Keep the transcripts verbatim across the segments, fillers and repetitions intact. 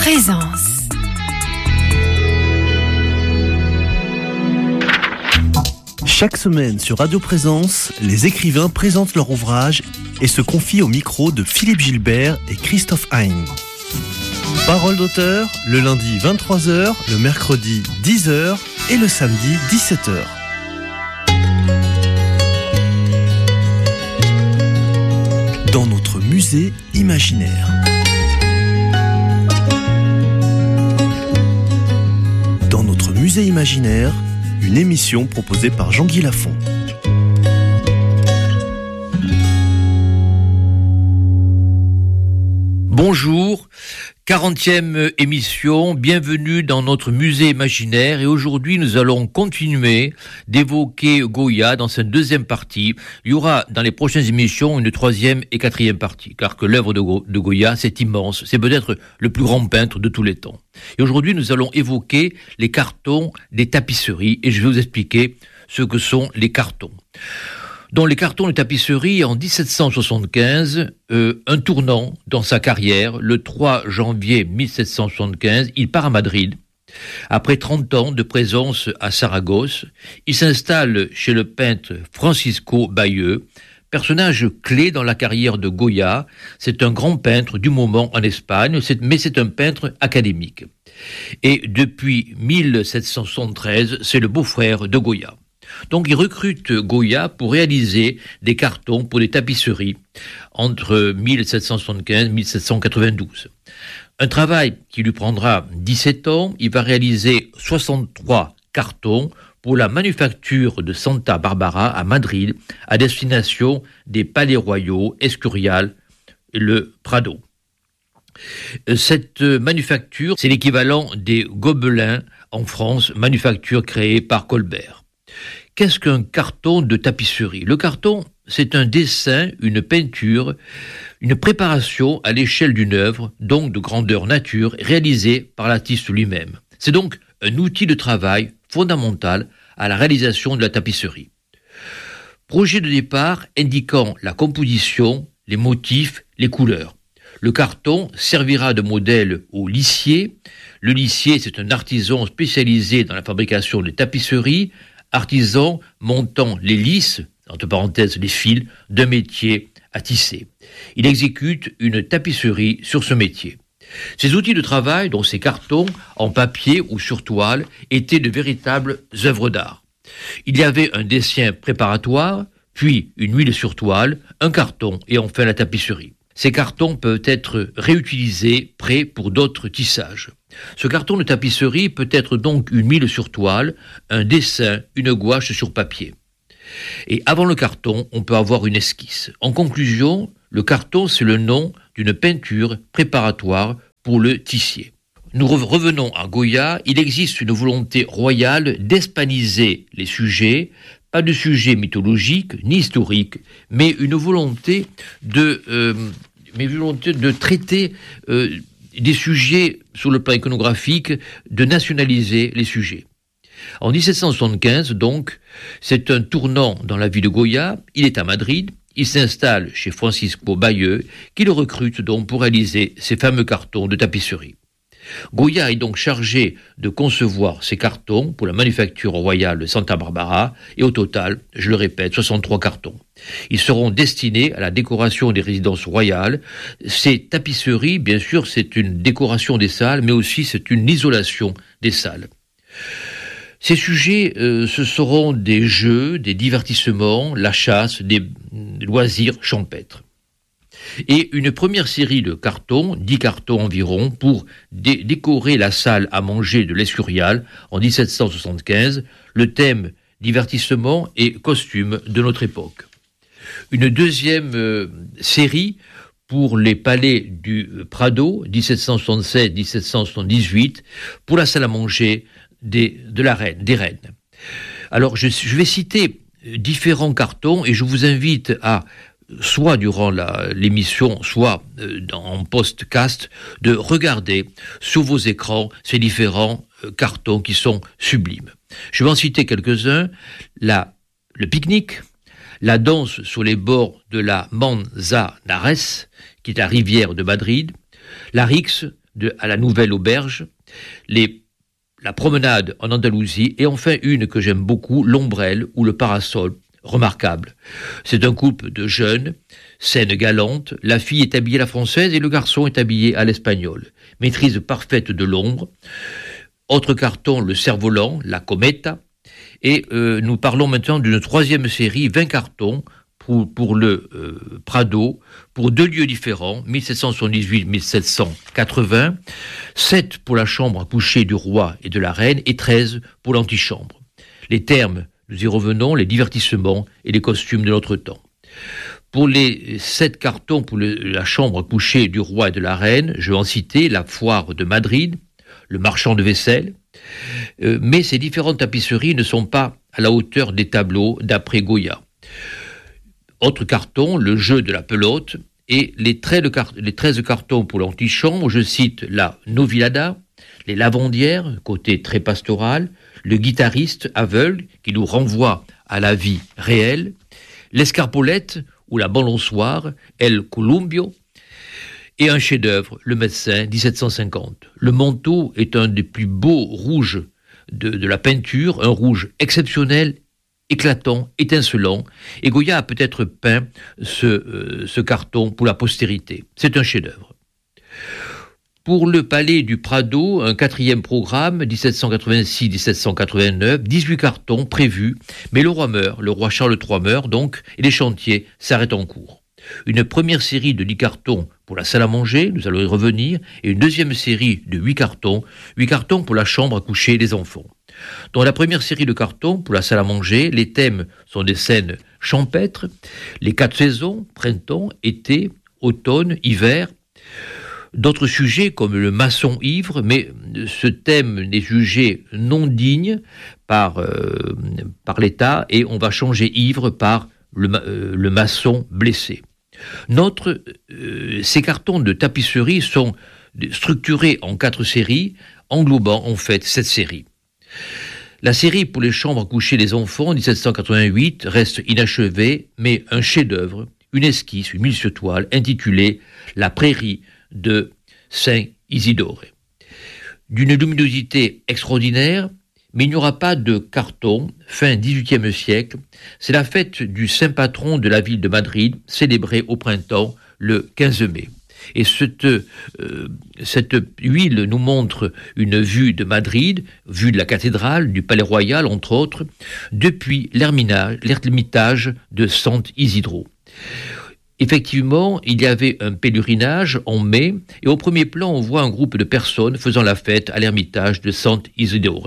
Présence. Chaque semaine sur Radio Présence, les écrivains présentent leur ouvrage et se confient au micro de Philippe Gilbert et Christophe Hein. Parole d'auteur, le lundi vingt-trois heures, le mercredi dix heures et le samedi dix-sept heures. Dans notre musée imaginaire. Dans notre musée imaginaire, une émission proposée par Jean-Guy Lafont. Bonjour, quarantième émission, bienvenue dans notre musée imaginaire et aujourd'hui nous allons continuer d'évoquer Goya dans sa deuxième partie. Il y aura dans les prochaines émissions une troisième et quatrième partie, car que l'œuvre de, Go- de Goya c'est immense, c'est peut-être le plus grand peintre de tous les temps. Et aujourd'hui nous allons évoquer les cartons des tapisseries et je vais vous expliquer ce que sont les cartons. Dans les cartons de tapisserie, en dix-sept cent soixante-quinze, euh, un tournant dans sa carrière, le trois janvier mille sept cent soixante-quinze, il part à Madrid. Après trente ans de présence à Saragosse, il s'installe chez le peintre Francisco Bayeux, personnage clé dans la carrière de Goya. C'est un grand peintre du moment en Espagne, c'est, mais c'est un peintre académique. Et depuis mille sept cent soixante-treize, c'est le beau-frère de Goya. Donc il recrute Goya pour réaliser des cartons pour des tapisseries entre mille sept cent soixante-quinze et mille sept cent quatre-vingt-douze. Un travail qui lui prendra dix-sept ans, il va réaliser soixante-trois cartons pour la manufacture de Santa Barbara à Madrid, à destination des palais royaux, Escurial et le Prado. Cette manufacture, c'est l'équivalent des Gobelins en France, manufacture créée par Colbert. Qu'est-ce qu'un carton de tapisserie ? Le carton, c'est un dessin, une peinture, une préparation à l'échelle d'une œuvre, donc de grandeur nature, réalisée par l'artiste lui-même. C'est donc un outil de travail fondamental à la réalisation de la tapisserie. Projet de départ indiquant la composition, les motifs, les couleurs. Le carton servira de modèle au lissier. Le lissier, c'est un artisan spécialisé dans la fabrication de tapisseries, artisan montant les lisses, entre parenthèses les fils, d'un métier à tisser. Il exécute une tapisserie sur ce métier. Ces outils de travail, dont ces cartons, en papier ou sur toile, étaient de véritables œuvres d'art. Il y avait un dessin préparatoire, puis une huile sur toile, un carton et enfin la tapisserie. Ces cartons peuvent être réutilisés, prêts pour d'autres tissages. Ce carton de tapisserie peut être donc une huile sur toile, un dessin, une gouache sur papier. Et avant le carton, on peut avoir une esquisse. En conclusion, le carton, c'est le nom d'une peinture préparatoire pour le tissier. Nous revenons à Goya. Il existe une volonté royale d'hispaniser les sujets, pas de sujets mythologiques ni historiques, mais une volonté de, euh, mais une volonté de traiter euh, des sujets sur le plan iconographique, de nationaliser les sujets. En dix-sept cent soixante-quinze, donc, c'est un tournant dans la vie de Goya. Il est à Madrid, il s'installe chez Francisco Bayeux, qui le recrute donc pour réaliser ces fameux cartons de tapisserie. Goya est donc chargé de concevoir ces cartons pour la manufacture royale de Santa Barbara et au total, je le répète, soixante-trois cartons. Ils seront destinés à la décoration des résidences royales. Ces tapisseries, bien sûr, c'est une décoration des salles, mais aussi c'est une isolation des salles. Ces sujets, euh, ce seront des jeux, des divertissements, la chasse, des loisirs champêtres. Et une première série de cartons, dix cartons environ, pour dé- décorer la salle à manger de l'Escurial en dix-sept cent soixante-quinze, le thème divertissement et costume de notre époque. Une deuxième euh, série pour les palais du Prado, dix-sept cent soixante-sept à dix-sept cent soixante-dix-huit, pour la salle à manger des, de la reine, des reines. Alors je, je vais citer différents cartons et je vous invite à soit durant la, l'émission, soit euh, dans, en podcast, de regarder sur vos écrans ces différents euh, cartons qui sont sublimes. Je vais en citer quelques-uns. La, le pique-nique, la danse sur les bords de la Manzanares, qui est la rivière de Madrid, la Rix, de, à la Nouvelle Auberge, les, la promenade en Andalousie, et enfin une que j'aime beaucoup, l'Ombrelle ou le Parasol, remarquable. C'est un couple de jeunes, scène galante, la fille est habillée à la française et le garçon est habillé à l'espagnol. Maîtrise parfaite de l'ombre. Autre carton, le Cerf-Volant, la Cometa. Et euh, nous parlons maintenant d'une troisième série, vingt cartons, pour, pour le euh, Prado, pour deux lieux différents, mille sept cent soixante-dix-huit mille sept cent quatre-vingts, sept pour la chambre à coucher du roi et de la reine, et treize pour l'antichambre. Les termes, nous y revenons, les divertissements et les costumes de notre temps. Pour les sept cartons pour le, la chambre à coucher du roi et de la reine, je vais en citer la foire de Madrid, le marchand de vaisselle, euh, mais ces différentes tapisseries ne sont pas à la hauteur des tableaux d'après Goya. Autre carton, le jeu de la pelote, et les, car- les treize cartons pour l'antichambre, je cite la Novilada, les lavandières, côté très pastoral, le guitariste aveugle qui nous renvoie à la vie réelle, l'escarpolette ou la balançoire, El Columbio, et un chef-d'œuvre, le médecin, dix-sept cent cinquante. Le manteau est un des plus beaux rouges de, de la peinture, un rouge exceptionnel, éclatant, étincelant, et Goya a peut-être peint ce, euh, ce carton pour la postérité. C'est un chef-d'œuvre. Pour le Palais du Prado, un quatrième programme, dix-sept cent quatre-vingt-six à dix-sept cent quatre-vingt-neuf, dix-huit cartons prévus, mais le roi meurt, le roi Charles trois meurt donc, et les chantiers s'arrêtent en cours. Une première série de dix cartons pour la salle à manger, nous allons y revenir, et une deuxième série de huit cartons, huit cartons pour la chambre à coucher des enfants. Dans la première série de cartons pour la salle à manger, les thèmes sont des scènes champêtres, les quatre saisons, printemps, été, automne, hiver. D'autres sujets comme le maçon ivre, mais ce thème n'est jugé non digne par, euh, par l'État et on va changer ivre par le, euh, le maçon blessé. Notre, euh, ces cartons de tapisserie sont structurés en quatre séries, englobant en fait cette série. La série pour les chambres à coucher des enfants, dix-sept cent quatre-vingt-huit, reste inachevée, mais un chef-d'œuvre, une esquisse, une minutieuse toile intitulée « La prairie » de Saint-Isidore. D'une luminosité extraordinaire, mais il n'y aura pas de carton, fin dix-huitième siècle. C'est la fête du saint patron de la ville de Madrid, célébrée au printemps le quinze mai. Et cette, euh, cette huile nous montre une vue de Madrid, vue de la cathédrale, du palais royal, entre autres, depuis l'ermitage de Sant'Isidro. Effectivement, il y avait un pèlerinage en mai, et au premier plan, on voit un groupe de personnes faisant la fête à l'ermitage de Sant'Isidore.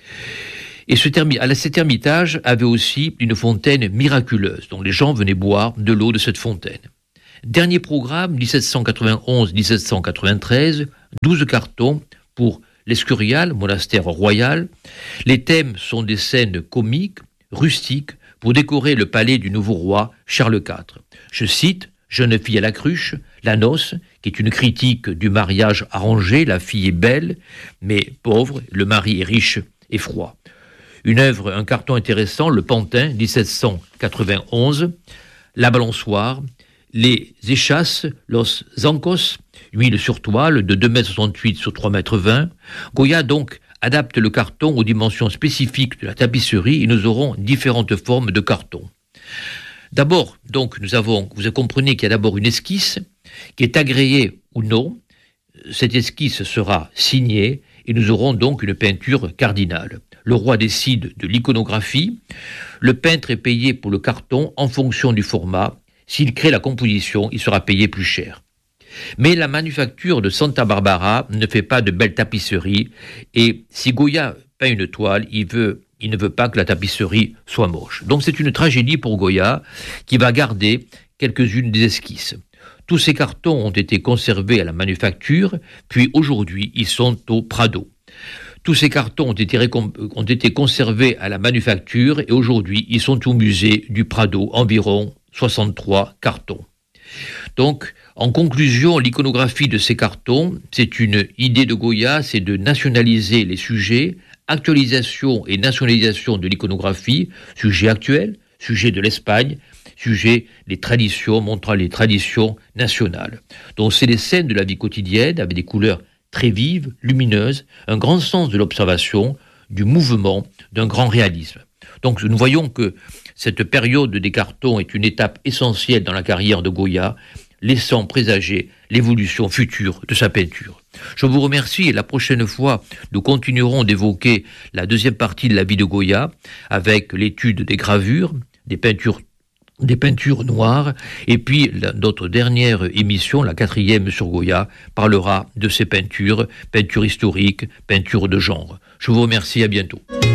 Et ce termi- à cet ermitage avait aussi une fontaine miraculeuse, dont les gens venaient boire de l'eau de cette fontaine. Dernier programme, dix-sept cent quatre-vingt-onze à dix-sept cent quatre-vingt-treize, douze cartons pour l'Escurial, monastère royal. Les thèmes sont des scènes comiques, rustiques, pour décorer le palais du nouveau roi Charles quatre. Je cite « Jeune fille à la cruche »,« La noce », qui est une critique du mariage arrangé, la fille est belle, mais pauvre, le mari est riche et froid. Une œuvre, un carton intéressant, Le Pantin, dix-sept cent quatre-vingt-onze, La balançoire, Les échasses, Los Zancos, huile sur toile de deux mètres soixante-huit sur trois mètres vingt. Goya donc adapte le carton aux dimensions spécifiques de la tapisserie et nous aurons différentes formes de carton. D'abord, donc, nous avons, vous comprenez qu'il y a d'abord une esquisse qui est agréée ou non. Cette esquisse sera signée et nous aurons donc une peinture cardinale. Le roi décide de l'iconographie. Le peintre est payé pour le carton en fonction du format. S'il crée la composition, il sera payé plus cher. Mais la manufacture de Santa Barbara ne fait pas de belles tapisseries et si Goya peint une toile, il, veut, il ne veut pas que la tapisserie soit moche. Donc c'est une tragédie pour Goya qui va garder quelques-unes des esquisses. Tous ces cartons ont été conservés à la manufacture, puis aujourd'hui ils sont au Prado. Tous ces cartons ont été, récom- ont été conservés à la manufacture et aujourd'hui ils sont au musée du Prado, environ soixante-trois cartons. Donc, en conclusion, l'iconographie de ces cartons, c'est une idée de Goya, c'est de nationaliser les sujets, actualisation et nationalisation de l'iconographie, sujet actuel, sujet de l'Espagne, sujet des traditions, montrant les traditions nationales. Donc c'est les scènes de la vie quotidienne avec des couleurs très vive, lumineuse, un grand sens de l'observation, du mouvement, d'un grand réalisme. Donc nous voyons que cette période des cartons est une étape essentielle dans la carrière de Goya, laissant présager l'évolution future de sa peinture. Je vous remercie et la prochaine fois, nous continuerons d'évoquer la deuxième partie de la vie de Goya avec l'étude des gravures, des peintures des peintures noires, et puis la, notre dernière émission, la quatrième sur Goya, parlera de ses peintures, peintures historiques, peintures de genre. Je vous remercie, à bientôt.